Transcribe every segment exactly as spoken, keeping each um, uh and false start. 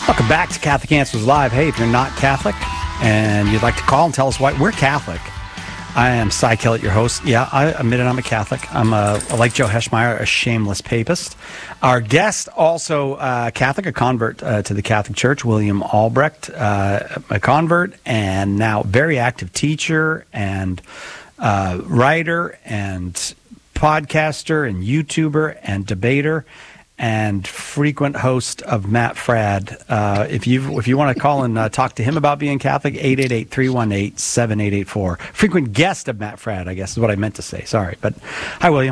Welcome back to Catholic Answers Live. Hey, if you're not Catholic and you'd like to call and tell us why, we're Catholic. I am Cy Kellett, your host. Yeah, I admit it, I'm a Catholic. I'm, a, like Joe Heschmeyer, a shameless papist. Our guest, also uh, Catholic, a convert uh, to the Catholic Church, William Albrecht, uh, a convert and now very active teacher and uh, writer and podcaster and YouTuber and debater and frequent host of Matt Fradd. Uh, if you if you want to call and uh, talk to him about being Catholic, eight eight eight, three one eight, seven eight eight four. Frequent guest of Matt Fradd, I guess is what I meant to say. Sorry. But hi, William.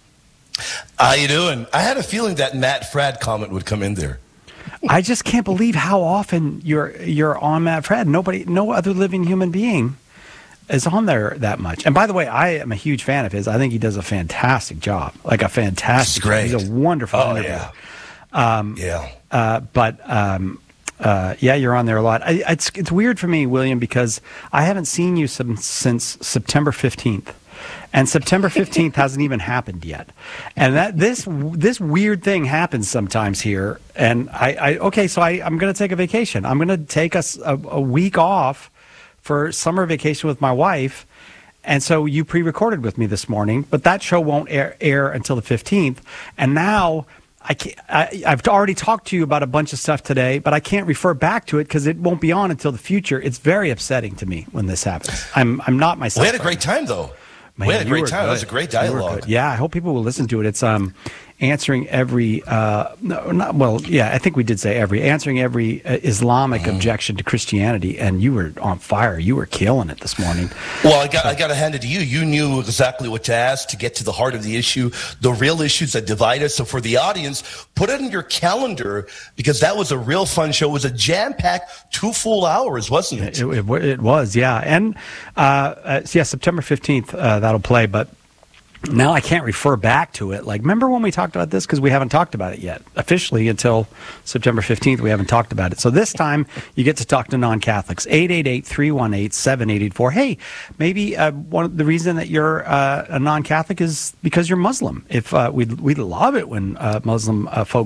How you doing? I had a feeling that Matt Fradd comment would come in there. I just can't believe how often you're you're on Matt Fradd. Nobody, no other living human being is on there that much. And by the way, I am a huge fan of his. I think he does a fantastic job. Like a fantastic great. job. He's a wonderful oh, interviewer. Yeah. Um, yeah. Uh, but um, uh, yeah, you're on there a lot. I, it's it's weird for me, William, because I haven't seen you some, since September fifteenth. And September fifteenth hasn't even happened yet. And that this this weird thing happens sometimes here. And I, I okay, so I, I'm going to take a vacation. I'm going to take us a, a week off for summer vacation with my wife. And so you pre-recorded with me this morning, but that show won't air, air until the fifteenth. And now I can't, I, I've already talked to you about a bunch of stuff today, but I can't refer back to it because it won't be on until the future. It's very upsetting to me when this happens. I'm I'm not myself. We had a great time, though. Man, we had a great time. Good. That was a great dialogue. Yeah, I hope people will listen to it. It's um, answering every, uh, no, not, well, yeah, I think we did say every, answering every uh, Islamic mm. objection to Christianity. And you were on fire. You were killing it this morning. Well, I got, I got to hand it to you. You knew exactly what to ask to get to the heart of the issue, the real issues that divide us. So for the audience, put it in your calendar because that was a real fun show. It was a jam-packed two full hours, wasn't it? It, it, it was, yeah. And, uh, uh, yeah, September fifteenth, uh, that'll play. But now I can't refer back to it. Like, remember when we talked about this? Because we haven't talked about it yet. Officially, until September fifteenth, we haven't talked about it. So this time, you get to talk to non-Catholics. eight eight eight, three one eight, seven eight eight four. Hey, maybe uh, one of the reason that you're uh, a non-Catholic is because you're Muslim. If uh, we'd, we'd love it when uh, Muslim uh, folks